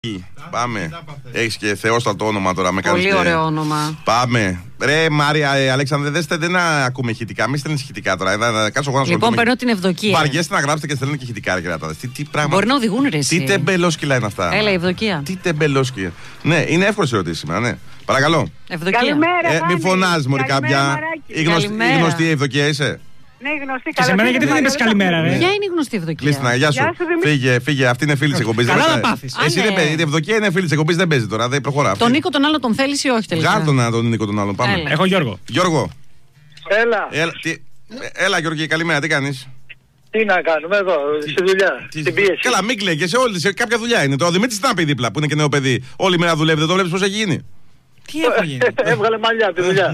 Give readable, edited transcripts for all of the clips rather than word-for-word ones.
Πάμε. Έχεις και θεόστατο όνομα τώρα. Με πολύ ωραίο όνομα. Πάμε. Ρε Μάρια, Αλέξανδρε, δεν ακούμε ηχητικά. Μη στέλνεις ηχητικά τώρα. Λοιπόν, παίρνω την Ευδοκία. Βαριέστε να γράψετε και στέλνουν και ηχητικά. Τι πράγμα. Μπορεί να οδηγούν ρε. Τι τεμπελόσκυλα είναι αυτά. Έλα, η Ευδοκία. Τι τεμπελόσκυλα. Ναι, είναι εύκολη ερωτήση σήμερα, ναι. Παρακαλώ. Ευδοκία. Καλημέρα. Μη φωνάζει, Μωρή, κάποια. Η γνωστή Ευδοκία είσαι. Ναι, γνωστή. Και σε μένα γιατί δεν είπες καλημέρα, ρε. Ποια είναι η γνωστή Ευδοκία? Κλείστηνα, γεια σου. Φύγε, αυτή είναι φίλη τη εκπομπή. Καλά να πάθεις. Εσύ δεν παίζει. Η Ευδοκία είναι φίλη τη εκπομπή, δεν παίζει τώρα. Δεν προχωρά. Τον Νίκο τον άλλο τον θέλει ή όχι τελικά? Βγάλ τον Νίκο τον άλλον. Πάμε. Έχω Γιώργο. Γιώργο. Έλα. Έλα, Γιώργη, καλημέρα, τι κάνεις? Τι να κάνουμε εδώ, στη δουλειά. Στην πίεση. Καλά, μην κλαίγε σε όλη, σε κάποια δουλειά είναι. Το Δημήτρης τι να πει δίπλα που είναι και νέο παιδί. Όλη μέρα δουλεύει, δεν το βλέπεις πώς έχει γίνει? Τι έχω γίνει? Έβγαλε μαλλιά από τη δουλειά.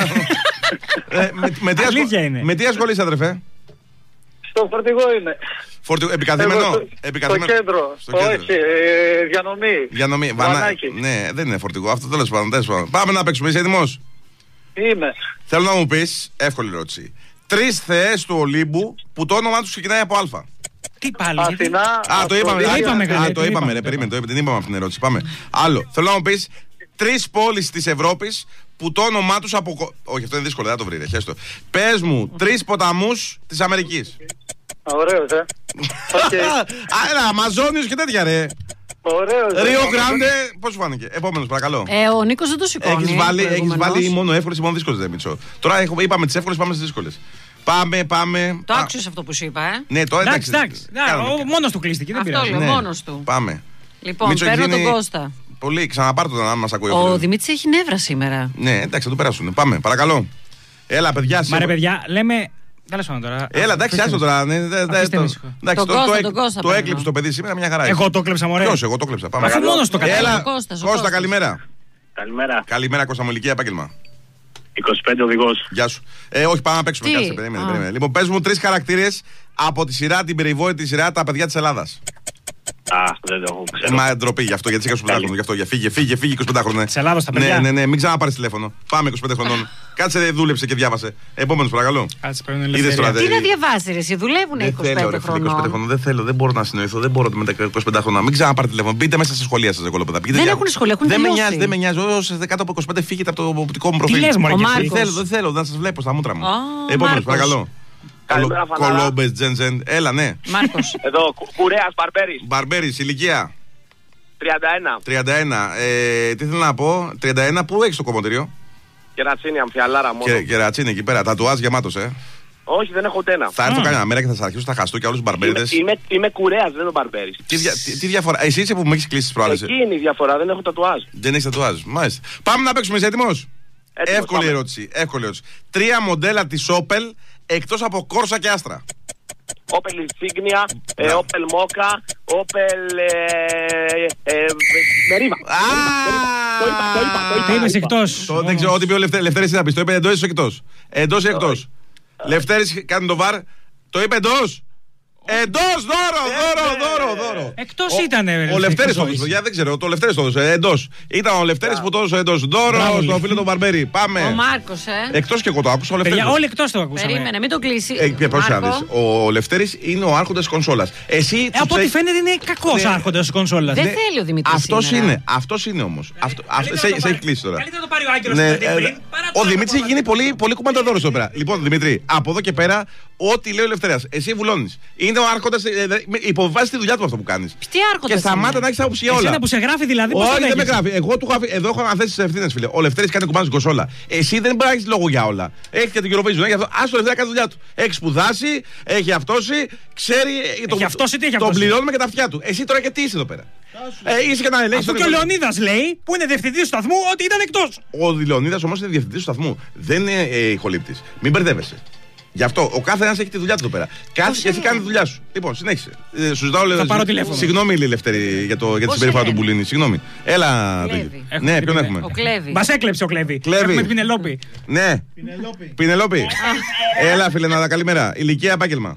Με τι ασχολείσαι, αδερφέ? Στο φορτηγό είναι. Επικαθήμενο. Στο κέντρο. Όχι, διανομή. Ναι, δεν είναι φορτηγό. Αυτό τέλος πάντων. Πάμε να παίξουμε. Είσαι έτοιμος? Είμαι. Θέλω να μου πεις, εύκολη ερώτηση. 3 θεές του Ολύμπου που το όνομά τους ξεκινάει από Α. Τι πάλι? Αθηνά. Το είπαμε, ρε, περίμενε. Την είπαμε αυτήν την ερώτηση. Πάμε. Άλλο. Θέλω να μου πεις 3 πόλεις της Ευρώπης που το όνομά τους από. Όχι, αυτό είναι δύσκολο, δεν θα το βρει, ρε. Χέστο. Πες μου 3 ποταμούς της Αμερικής. Ωραίος, Άρα, Αμαζόνιος και τέτοια, ρε. Ωραίος. Ρίο Γκράντε, πώς σου φάνηκε? Επόμενος, παρακαλώ. Ο Νίκος δεν το σηκώνει. Έχεις βάλει μόνο εύκολες ή μόνο δύσκολες, δεν Μίτσο? Τώρα είπαμε τις εύκολες, πάμε στις δύσκολες. Πάμε. Το άκουσες αυτό που σου είπα, Ναι, το εντάξει. Μόνος του κλείστηκε, δεν πειράζει. Αυτό λέω, μόνος του. Πάμε. Λοιπόν, παίρνω τον Κώστα. Πολύ, ξαναπάρ' τον αν μας ακούει. Ο Δημήτρης έχει νεύρα σήμερα. Ναι, εντάξει, θα το περάσουν. Πάμε, παρακαλώ. Έλα, παιδιά. Μα ρε, παιδιά, λέμε. Τέλος πάντων τώρα. Έλα, εντάξει, άστο τώρα. Το έκλειψε το παιδί σήμερα, μια χαρά. Εγώ το έκλεψα, μωρέ. Ποιος, εγώ το έκλειψα. Πάμε. Αφού μόνος το κατάλαβε. Έλα, Κώστα, καλημέρα. Καλημέρα, Κώστα μου, ηλικία, επάγγελμα. 25 οδηγός. Γεια σου. Όχι, πάμε να παίξουμε. Κάτσε, περίμενε. Λοιπόν, πες μου 3 χαρακτήρες από τη σειρά, την περιβόητη σειρά Τα παιδιά της Ελλάδας. Δεν το ξέρω. Μα ντροπή γι' αυτό, γιατί είσαι 25χρονο. Γι' αυτό, φύγε 25χρονο. Της Ελλάδας τα παιδιά. Ναι, μην ξαναπάρεις τηλέφωνο. Πάμε 25 χρονών. Κάτσε, δούλεψε και διάβασε. Επόμενος, παρακαλώ. Τι να διαβάσει, ρε, εσύ δουλεύουνε 25 χρονών. Δεν θέλω, δεν μπορώ να συνοηθώ, δεν μπορώ με τα 25 χρόνια. Μην ξαναπάρει τηλέφωνο. Μπείτε μέσα στα σχολεία σας, εγώ. Δεν έχουν σχολεία, έχουν τελειώσει. Δεν με νοιάζει. Όσοι κάτω από 25 φύγετε από το οπτικό μου προφίλ. Δεν θέλω να σας βλέπω στα μούτρα μου. Επόμενος, παρακαλώ. Κολόμπες, Τζεντζεν. Έλα, ναι. Μάρκος. Εδώ, Κουρέας, Μπαρμπέρης. Μπαρμπέρης, ηλικία. 31. Τι θέλω να πω, 31, πού έχεις το κομμωτήριο? Κερατσίνη, αμφιαλάρα μόνο. Κερατσίνη εκεί πέρα, τατουάζ γεμάτος, Όχι, δεν έχω ούτε ένα. Θα έρθω κανένα μέρα και θα σας αρχίσω τα χαστούκια όλους τους μπαρμπέριδες. Είμαι Κουρέας, δεν είμαι Μπαρμπέρης. Τι διαφορά, εσύ είσαι που με έχεις κλείσει τις προάλλες. Εκεί είναι η διαφορά, δεν έχω τατουάζ. Δεν έχεις τατουάζ, μάλιστα. Πάμε να παίξουμε, είσαι έτοιμος? Εύκολη ερώτηση. 3 μοντέλα της Opel εκτός από Corsa και Astra. Opel Insignia, Opel Mocha, Opel Meriva. Το είπες εκτός. Δεν ξέρω, ό,τι πει ο Λευτέρης τι θα πεις. Το είπε εντός ή εκτός? Εντός ή εκτός? Λευτέρης κάνει το βαρ. Το είπε εντός. Εντός, δώρο. Εκτός ήταν. Ο Λευτέρης το έδωσε. Δεν ξέρω, το Λευτέρης το έδωσε. Εντός. Ήταν ο Λευτέρης που το έδωσε εντός. Δώρο στο φίλο του Μπαρμπέρι. Πάμε. Ο Μάρκος, Εκτός και εγώ το άκουσα. Όλοι εκτός το ακούσαμε. Περίμενε, μην το κλείσει. Ο Λευτέρης είναι ο άρχοντας της κονσόλας. Από ό,τι φαίνεται είναι κακός άρχοντας της κονσόλας. Δεν θέλει ο Δημήτρης. Αυτός είναι όμως. Σε έχει κλείσει τώρα. Καλύτερα το πάρει ο Άγγελος. Ο Δημήτρης έχει γίνει πολύ κουμανταδόρος εδώ πέρα. Λοιπόν, Δημήτρη, από εδώ και πέρα, ό,τι λέει ο Λευτέρας, εσύ βουλώνεις. Είναι ο άρχοντας, υποβιβάζει τη δουλειά του αυτό που κάνεις. Τι άρχοντας? Και σταμάτα να έχεις άποψη για όλα. Εσένα που σε γράφει δηλαδή. Όχι, δεν με γράφει. Εδώ έχω αναθέσει τις ευθύνες, φίλε. Ο Λευτέρης κάνει κουμπάνε στην κονσόλα. Εσύ δεν μπορεί να έχεις λόγο για όλα. Έχει και την Eurovision, έχει αυτό. Ας το Λευτέρα κάνει δουλειά του. Έχει σπουδάσει, έχει αυτόσει, ξέρει. Τον πληρώνουμε και τα αυτιά του. Εσύ τώρα και τι είσαι εδώ πέρα? Είσαι και να ελέγχεις. Αυτό και ο Λεωνίδας λέει, που είναι διευθυντής του σταθμού, ότι ήταν εκτός. Ο Λεωνίδας όμως είναι διευθυντής του σταθμού. Δεν είναι ηχολήπτης. Μην μπερδεύεσαι. Γι' αυτό ο κάθε ένας έχει τη δουλειά του εδώ πέρα. Κάθε και εσύ κάνει τη δουλειά σου. Λοιπόν, συνέχισε. Σου ζητάω τηλέφωνο. Συγγνώμη, Λευτέρη, για τη συμπεριφορά του Μπουλίνη. Συγγνώμη. Έλα. Ναι, ποιον έχουμε? Μας έκλεψε ο Κλέβη. Έχουμε την Πινελόπη. Ναι. Πινελόπη. Έλα, φίλε, να καλημέρα. Ηλικία, επάγγελμα.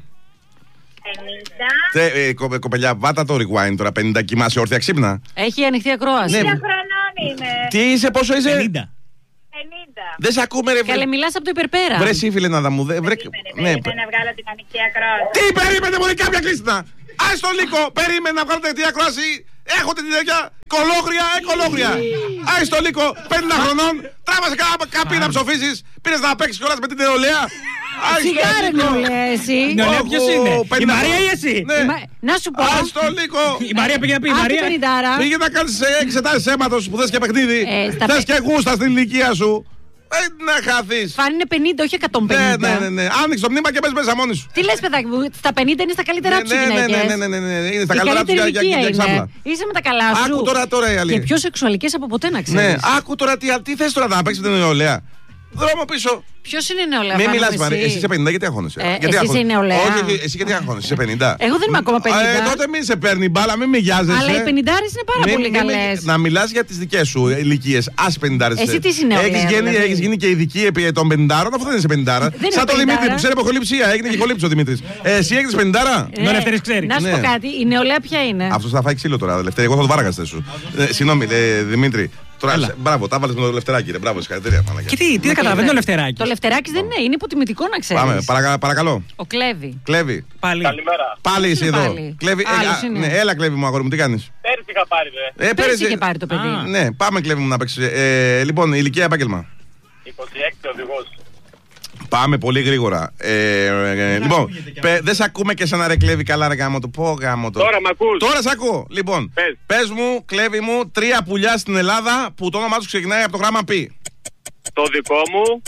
50. Κοπελιά, βάτα το rewind τώρα. 50, κοιμάσαι όρθια ξύπνα. Έχει ανοιχτή ακρόαση. 50 χρονών είμαι. Τι είσαι, πόσο είσαι? 50. Δεν σε ακούμε, ρε. Καλέ, μιλάς από το υπερπέρα. Βρε, εσύ, φίλε, να μου. Περίμενε να βγάλω την ανοιχτή ακρόαση. Τι περίμενε, μπορεί κάποια κλείστηνα. Άι στο λύκο, περίμενε να βγάλω την ακρόαση. Έχω την τέτοια κολόγρια. Άι στο λύκο, 50 χρονών. Τράβασε κάποιοι να ψοφήσεις. Πήρες να παίξεις κιόλας με την νεολαία. Σιγάρε νεολαία εσύ. Νεολαία ποιος είναι? Η Μαρία ή εσύ? Να σου πω. Άι στο λύκο. Η Μαρία πήγε να πει. Η Μαρία. Πήγε να κάνεις εξετάσεις αίματος που θες και παιχνίδι. Θες και γούστα στην ηλικία σου. Να χαθείς. Φαν είναι 50, όχι 150. Ναι. Άνοιξε το μνήμα και πες μέσα μόνοι σου. Τι λες, παιδάκι μου, στα 50 είναι στα καλύτερά τους οι γυναίκες. Ναι. Είναι στα καλύτερά τους για ξάπλα. Είσαι με τα καλά σου. Άκου τώρα η αλήθεια. Και πιο σεξουαλικές από ποτέ να ξέρεις. Ναι, άκου τώρα τι θες τώρα να παίξεις με την νεολαία. Δρόμο πίσω. Ποιος είναι νεολαία? Μην μιλάς, Μαρία. Εσύ είσαι 50, γιατί αγχώνεσαι? Εσύ είσαι νεολαία. Όχι, εσύ γιατί αγχώνεσαι? Είσαι 50. Εγώ δεν είμαι ακόμα 50. Τότε μην σε παίρνει μπάλα, μην με γιάζεσαι. Αλλά οι 50 είναι πάρα πολύ καλές. Να μιλάς για τις δικές σου ηλικίες. Άσε 50. Εσύ τι είσαι νεολαία? Έχεις γίνει και ειδική επί των 50, αφού δεν είσαι 50. Σαν τον Δημήτρη που ξέρει από ηχοληψία. Έγινε και ηχολήψη ο Δημήτρης. Εσύ έγινες 50. Ο Λευτέρης ξέρει. Να σου πω κάτι, η νεολαία ποια είναι? Αυτό θα φάει ξύλο τώρα, Λευτέρη. Εγώ θα το βάραγα στη θέση σου. Συγγνώμη, Δημήτρη. Τώρα, μπράβο, τα βάλες με το Λευτεράκι, ρε. Μπράβο, συγχαρητήρια. Και τι δεν καταλαβαίνει το Λευτεράκι? Το Λευτεράκι δεν είναι, είναι υποτιμητικό να ξέρεις. Πάμε, παρακαλώ. Ο Κλέβη. Κλέβη. Πάλι. Καλημέρα. Πάλι είσαι εδώ. Κλέβη, ναι, έλα Κλέβη μου, αγόρι μου, τι κάνεις? Πέρυσι είχα πάρει, δε. Πέρυσι είχε πάρει το παιδί. Ναι, πάμε Κλέβη μου να παίξεις. Λοιπόν, ηλικία επάγγελμα. 26 οδηγός. Πάμε πολύ γρήγορα. Λοιπόν, δεν σε ακούμε και σαν να ρε Κλέβη καλά ρε γάμο το. Πω γάμο το. Τώρα μ' ακούς? Τώρα σε ακούω. Λοιπόν, πες μου, Κλέβη μου, 3 πουλιά στην Ελλάδα που το όνομά τους ξεκινάει από το γράμμα π. Το δικό μου.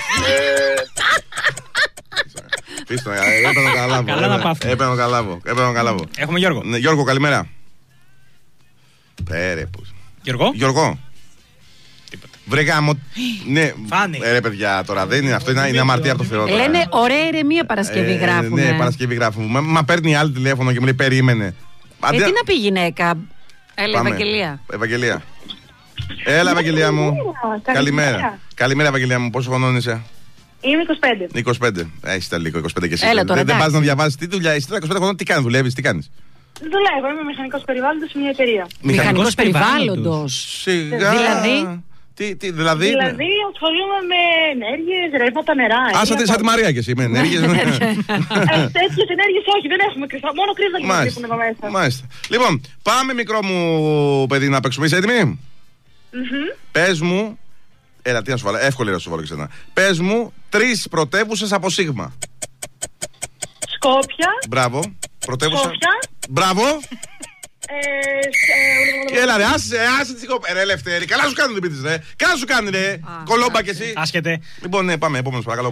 Πίστο, έπαιρνε να καλάβω. Έχουμε Γιώργο. Ναι, Γιώργο, καλημέρα. Γιώργο. Βρε γάμο. Ναι, ρε παιδιά, τώρα δεν είναι αυτό, είναι αμαρτία από το Θεό. Λένε ωραία ηρεμία Παρασκευή γράφουν. Ναι, Παρασκευή γράφουν. Μα παίρνει άλλη τηλέφωνο και μου λέει περίμενε. Τι να πει γυναίκα? Έλα, Ευαγγελία. Έλα, Ευαγγελία μου. Καλημέρα, Ευαγγελία μου. Πόσο χρονών είσαι? Είμαι 25. Έχεις τα λίγο 25 και εσύ. Δεν πας να διαβάσεις. Τι δουλειά είσαι? 25 χρονών τι κάνεις? Δουλεύεις, τι κάνεις? Δουλεύω, είμαι μηχανικός περιβάλλοντος σε μια εταιρεία. Μηχανικός περιβάλλοντος. Σιγά. Δηλαδή ασχολούμαι με ενέργειες, ρεύματα, νερά. Σαν τη Μαρία και εσύ με ενέργειες. Τέτοιες ενέργειες όχι, δεν έχουμε κρυφά. Μόνο κρίζα λειτουργούν εδώ μέσα. Μάλιστα. Λοιπόν, πάμε μικρό μου παιδί να παίξουμε. Είσαι έτοιμη? Πες μου. Έλα, τι να σου βάλω. Εύκολη να σου βάλω και σένα. Πες μου 3 πρωτεύουσες από Σίγμα. Σκόπια. Μπράβο. Πρωτεύουσα. Σκόπια. Μπράβο. Έλα ρε, άσε τη κόπια. Ρε Λευτέρη, καλά σου κάνει Δημήτρης ρε. Καλά σου κάνει ρε. Κολόμπα κι εσύ. Άσχετε. Λοιπόν, ναι, πάμε, επόμενος παρακαλώ.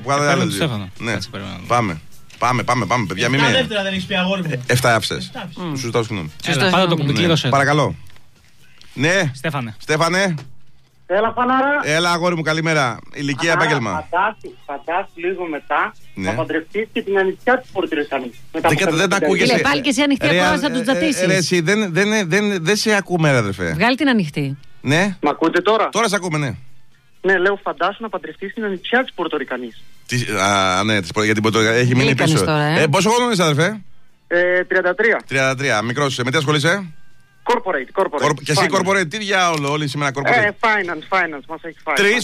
Πάμε, παιδιά. 7 δεύτερα δεν έχεις πει αγόρι μου. 7 άφησες. Σου ζητάω συγγνώμη. Πάντα το κουμπί. Παρακαλώ. Ναι. Στέφανε. Έλα, Φανάρα. Έλα, αγόρι μου, καλημέρα. Ηλικία, επάγγελμα. Φαντάσου λίγο μετά να παντρευτείς και την ανοιχτιά της Πορτρεσανής. Δεν τα ακούγεσαι. Πάλι και εσύ ανοιχτή ακόμα θα τους τζατήσεις. Ρε, εσύ δεν σε ακούμε, ρε αδερφέ. Βγάλει την ανοιχτή. Ναι. Μ' ακούτε τώρα? Τώρα σε ακούμε, ναι. Ναι, λέω φαντάσου να παντρευτείς την ανοιχτιά της Πορτορικανής. Ναι, για την Πορτορικανή. Έχει μείνει πίσω. Πόσο χρόνο είσαι, αδερφέ? 33. Μικρός, με τι ασχολείσαι? Corporate. Και εσύ corporate, τι διάολο, όλοι σήμερα corporate. Finance, μας έχει φάει.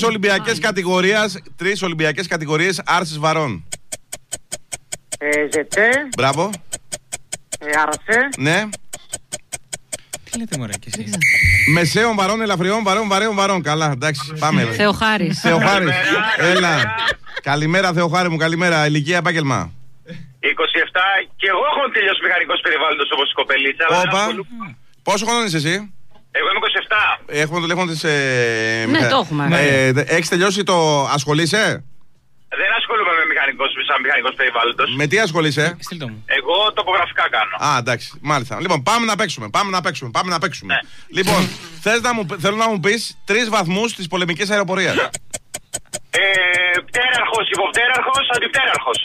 3 Ολυμπιακές κατηγορίες άρσης βαρών. Ζετέ. Μπράβο. Αρασέ. Ναι. Τι λέτε μωρέ κι εσείς? Μεσαίων βαρών, ελαφριών βαρών. Καλά, εντάξει, πάμε. Θεοχάρης. Έλα. Καλημέρα, Θεοχάρη μου, καλημέρα. Ηλικία, επάγγελμα? 27 και εγώ έχω τελειώσει μηχανικός περιβάλλοντος όπως η κοπελίτσα. Πόσο χρόνο είσαι εσύ? Εγώ είμαι 27. Έχουμε το τηλέφωνο της... Ναι, το έχουμε. Έχεις τελειώσει το... Ασχολείσαι? Δεν ασχολούμαι με σαν μηχανικός περιβάλλοντος. Με τι ασχολείσαι? Εγώ τοπογραφικά κάνω. Εντάξει, μάλιστα. Λοιπόν, πάμε να παίξουμε. Ναι. Λοιπόν, θέλω να μου πεις 3 βαθμούς της πολεμικής αεροπορίας. Πτέραρχος, υποπτέραρχος, αντιπτέραρχος.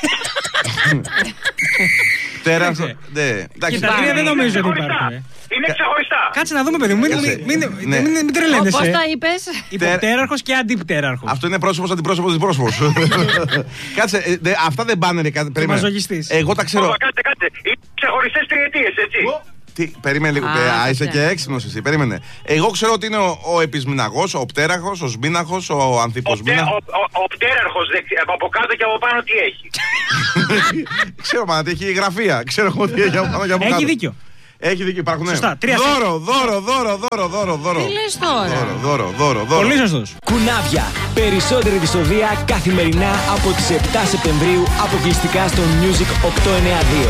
Τέραρχος, ναι. Και τα 3 δεν νομίζω ότι υπάρχουν. Είναι ξεχωριστά. Κάτσε να δούμε, παιδί μου. Μην τρελαίνεσαι. Πώς τα είπες? Υποπτέραρχος και αντιπτέραρχος. Αυτό είναι πρόσωπος, αντιπρόσωπος, δυσπρόσωπος. Κάτσε, αυτά δεν πάνε. Μαζογιστής. Εγώ τα ξέρω. Κάτσε. Είναι ξεχωριστές τριετίες, έτσι. Τι, περίμενε λίγο. Είσαι και έξυπνος εσύ, περίμενε. Εγώ ξέρω ότι είναι ο επισμηναγός, ο πτέραχος, ο σμήναχος, ο ανθιποσμήναχος. Ο πτέραρχος, από κάτω και από πάνω τι έχει. Ξέρω, μα έχει γραφεία. Ξέρω εγώ τι έχει από πάνω και από κάτω. Έχει δίκιο. Έχει δίκιο, υπάρχουν. Σωστά, Δώρο. Τι λες τώρα? Δώρο. Πολύ σωστός. Κουνάβια. Περισσότερη δυστοδεία καθημερινά από τις 7 Σεπτεμβρίου αποκλειστικά στο Music 892.